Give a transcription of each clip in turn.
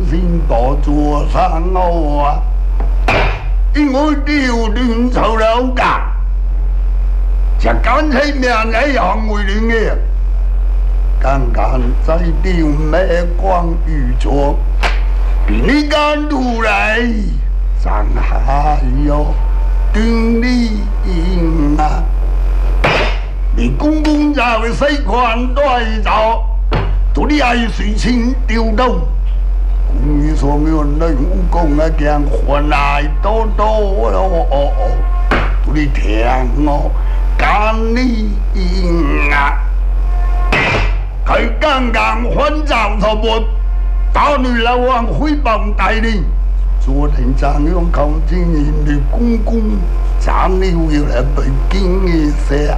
心多做三我啊，因为丢人臭了噶，这干脆命来行为人嘅，刚刚在丢没光宇宙，比你敢出来，上海哟，跟你啊，你公公就会使款对走。都你爱随心丢动，公寓所有人武功啊，讲换来多多咯，都你听我讲你啊，佢刚刚换账头不，大女老王汇报带领，昨天张勇靠近人的公公，张六又来北京一下，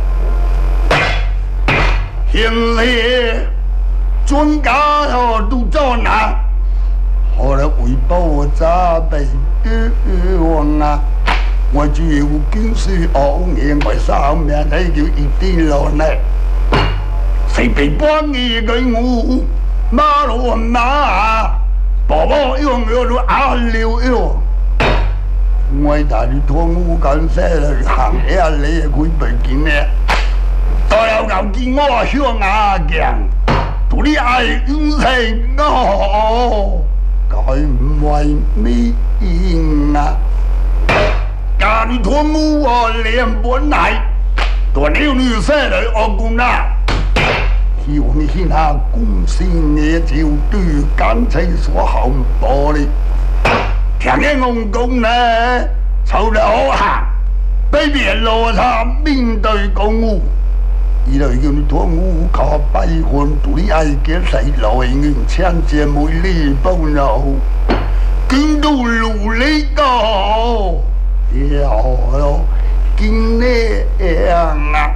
现在。专家哦都做哪？后来汇报我咋被冤啊！我就有经书哦，因为上面那叫一定落来，谁被搬一个我马路马，宝宝用都阿溜哟。我大你拖我干啥了？行业里会北京的，到了搞见我向阿强。都你爱用谁我，该为命啊！家里托我连本来，多牛女生来我公啦。希望你现下公司也就对干脆说好玻璃，听见我讲呢，臭得好行，被别落差面对公务。伊就叫你拖我靠拜婚，对你爱嘅細來硬搶隻妹呢包肉，見到路呢個，有見呢樣啊！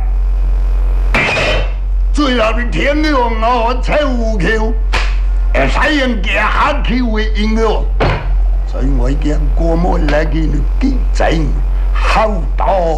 最後你聽咗我抽橋，使人嘅下橋嘅應咗，所以我已經過門嚟見你見證好多。